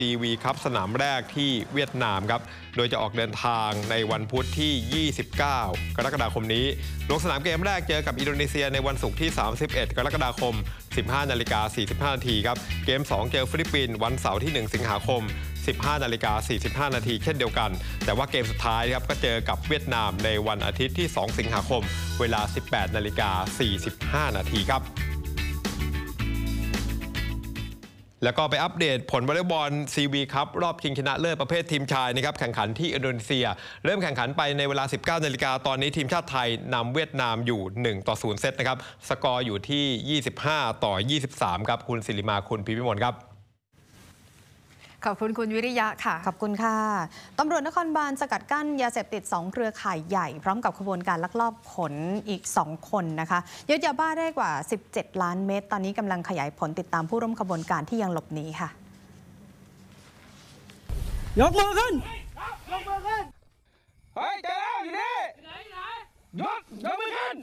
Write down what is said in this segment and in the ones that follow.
วีคัพสนามแรกที่เวียดนามครับโดยจะออกเดินทางในวันพุธที่ 29 กรกฎาคมนี้ลงสนามเกมแรกเจอกับอินโดนีเซียในวันศุกร์ที่ 31 กรกฎาคม 15:45 น.ครับเกม 2 เจอฟิลิปปินส์วันเสาร์ที่ 1 สิงหาคม 15:45 น.เช่นเดียวกันแต่ว่าเกมสุดท้ายครับก็เจอกับเวียดนามในวันอาทิตย์ที่ 2 สิงหาคมเวลา 18:45 น.ครับแล้วก็ไปอัปเดตผลวอลเลย์บอลซีวีคัพรอบชิงชนะเลิศประเภททีมชายนะครับแข่งขันที่อินโดนีเซียเริ่มแข่งขันไปในเวลา 19 นาฬิกาตอนนี้ทีมชาติไทยนำเวียดนามอยู่1-0เซตนะครับสกอร์อยู่ที่ 25-23 ครับคุณศิริมาคุณพิพิมลครับขอบคุณคุณวิริยะค่ะขอบคุณค่ะตำรวจนครบาลสกัดกั้นยาเสพติด2เครือข่ายใหญ่พร้อมกับขบวนการลักลอบขนอีก2คนนะคะยึดยาบ้าได้กว่า17 ล้านเม็ดตอนนี้กำลังขยายผลติดตามผู้ร่วมขบวนการที่ยังหลบหนีค่ะยกมือขึ้นยกมือขึ้นเฮ้ยเจอแล้วอยู่นี่ยกมือขึ้น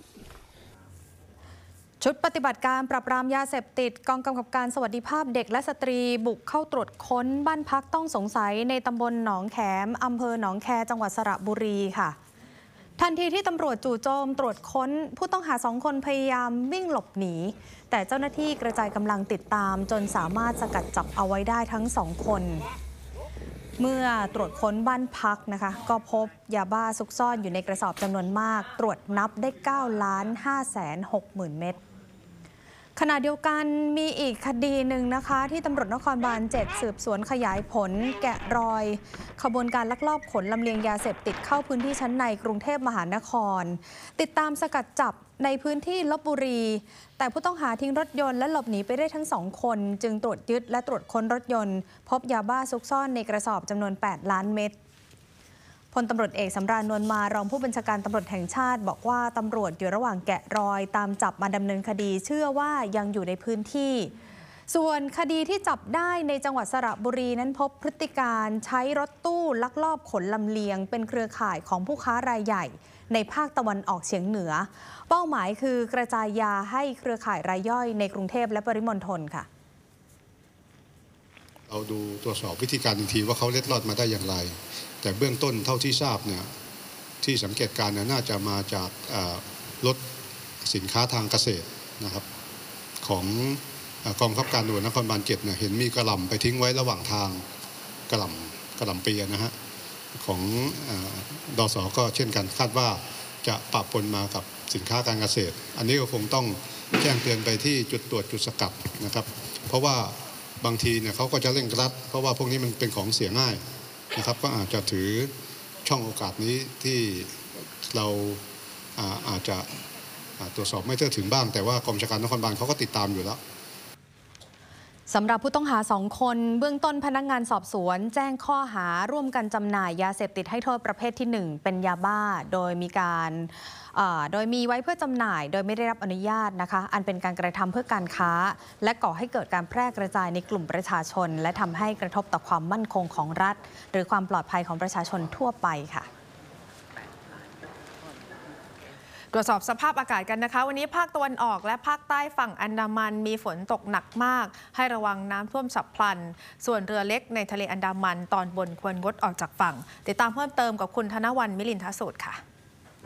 ชุดปฏิบัติการปราบปรามยาเสพติดกองกำกับการสวัสดิภาพเด็กและสตรีบุกเข้าตรวจค้นบ้านพักต้องสงสัยในตำบลหนองแขมอำเภอหนองแคจังหวัดสระบุรีค่ะทันทีที่ตำรวจจู่โจมตรวจค้นผู้ต้องหา2 คนพยายามวิ่งหลบหนีแต่เจ้าหน้าที่กระจายกำลังติดตามจนสามารถสกัดจับเอาไว้ได้ทั้ง2 คนเมื่อตรวจค้นบ้านพักนะคะก็พบยาบ้าซุกซ่อนอยู่ในกระสอบจำนวนมากตรวจนับได้ 9,560,000 เม็ดขณะเดียวกันมีอีกคดีหนึ่งนะคะที่ตำรวจนครบาล7สืบสวนขยายผลแกะรอยขบวนการลักลอบขนลำเลียงยาเสพติดเข้าพื้นที่ชั้นในกรุงเทพมหานครติดตามสกัดจับในพื้นที่ลพบุรีแต่ผู้ต้องหาทิ้งรถยนต์และหลบหนีไปได้ทั้ง2 คนจึงตรวจยึดและตรวจค้นรถยนต์พบยาบ้าซุกซ่อนในกระสอบจำนวน8 ล้านเม็ดพลตำรวจเอกสำราญ นวลมารองผู้บัญชาการตำรวจแห่งชาติบอกว่าตำรวจอยู่ระหว่างแกะรอยตามจับมาดำเนินคดีเชื่อว่ายังอยู่ในพื้นที่ส่วนคดีที่จับได้ในจังหวัดสระบุรีนั้นพบพฤติการใช้รถตู้ลักลอบขนลำเลียงเป็นเครือข่ายของผู้ค้ารายใหญ่ในภาคตะวันออกเฉียงเหนือเป้าหมายคือกระจายยาให้เครือข่ายรายย่อยในกรุงเทพและปริมณฑลค่ะเราดูตรวจสอบวิธีการอีกทีว่าเขาเล็ดลอดมาได้อย่างไรแต่เบื้องต้นเท่าที่ทราบเนี่ยที่สังเกตการณ์น่าจะมาจากรถสินค้าทางเกษตรนะครับของกองบังคับการตำรวจนครบาล7เนี่ยเห็นมีกระหล่ำไปทิ้งไว้ระหว่างทางกระหล่ำปีนะฮะของดส.ก็เช่นกันคาดว่าจะปะปนมากับสินค้าการเกษตรอันนี้ก็คงต้องแจ้งเตือนไปที่จุดตรวจจุดสกัดนะครับเพราะว่าบางทีเนี่ยเขาก็จะเร่งรัดเพราะว่าพวกนี้มันเป็นของเสียง่ายนะครับก็อาจจะถือช่องโอกาสนี้ที่เราอาจจะตรวจสอบไม่ทั่วถึงบ้างแต่ว่ากองบัญชาการนครบาลเขาก็ติดตามอยู่แล้วสำหรับผู้ต้องหา2 คนเบื้องต้นพนักงานสอบสวนแจ้งข้อหาร่วมกันจำหน่ายยาเสพติดให้โทษประเภทที่1เป็นยาบ้าโดยมีไว้เพื่อจำหน่ายโดยไม่ได้รับอนุญาตนะคะอันเป็นการกระทำเพื่อการค้าและก่อให้เกิดการแพร่กระจายในกลุ่มประชาชนและทำให้กระทบต่อความมั่นคงของรัฐหรือความปลอดภัยของประชาชนทั่วไปค่ะตรวจสอบสภาพอากาศกันนะคะวันนี้ภาคตะวันออกและภาคใต้ฝั่งอันดามันมีฝนตกหนักมากให้ระวังน้ำท่วมฉับพลันส่วนเรือเล็กในทะเลอันดามันตอนบนควรงดออกจากฝั่งติดตามเพิ่มเติมกับคุณธนวรรณ มิลินทสูตรค่ะ